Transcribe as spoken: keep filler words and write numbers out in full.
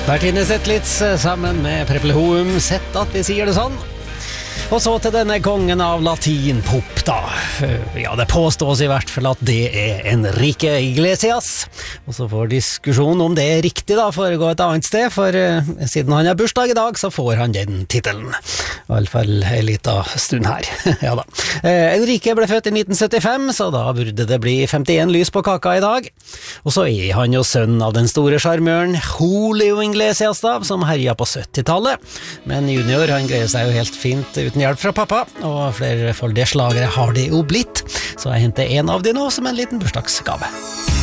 Bertine Zetlitz sammen med Preppelhoum, sett at vi sier det sånn. Og så til denne kongen av latinpop da. Ja, det påstås i hvert fall at det er Enrique Iglesias. Og så får diskusjonen om det er riktig da foregå et annet sted, for uh, siden han har bursdag i dag, så får han den titelen. I hvert fall en liten stund her. Ja da. Uh, Enrique ble født i nitten syttifem, så da burde det bli femtien lys på kaka i dag. Og så er han jo sønn av den store charmøren Julio Iglesias da, som herja på syttitallet. Men junior, han greier seg jo helt fint uten hjelp fra pappa, og flerfoldige slagere har det jo blitt, så jeg henter en av de nå som en liten bursdagsgave.